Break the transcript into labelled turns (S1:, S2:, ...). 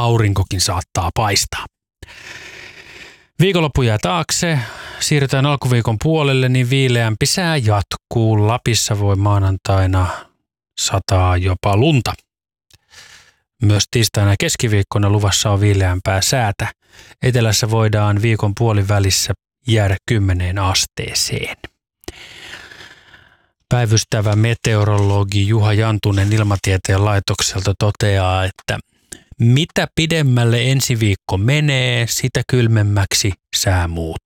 S1: aurinkokin saattaa paistaa. Viikonloppu jää taakse, siirrytään alkuviikon puolelle, niin viileämpi sää jatkuu. Lapissa voi maanantaina sataa jopa lunta. Myös tiistaina ja keskiviikkona luvassa on viileämpää säätä. Etelässä voidaan viikon puolivälissä jäädä 10 asteeseen. Päivystävä meteorologi Juha Jantunen Ilmatieteen laitokselta toteaa, että mitä pidemmälle ensi viikko menee, sitä kylmemmäksi sää muuttuu.